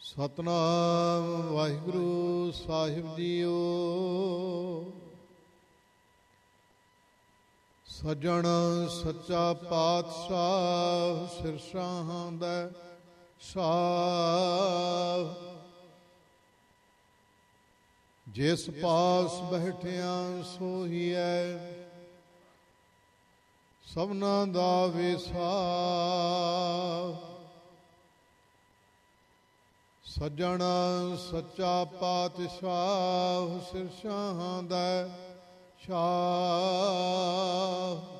ਸਤਿਨਾਮ ਵਾਹਿਗੁਰੂ ਸਾਹਿਬ JIO. ਸੱਜਣ ਸੱਚਾ ਪਾਤਸ਼ਾਹ ਸਿਰਸਾਹਾਂ ਦਾ ਸਾਹ, ਜਿਸ ਪਾਸ ਬੈਠਿਆਂ ਸੋਹੀਐ ਸਭਨਾਂ ਦਾ ਵਿਸਾਹ। ਸੱਜਣ ਸੱਚਾ ਪਾਤਸ਼ਾਹ ਸਿਰਸਾਹਾਂ ਦਾ ਸ਼ਾਹ,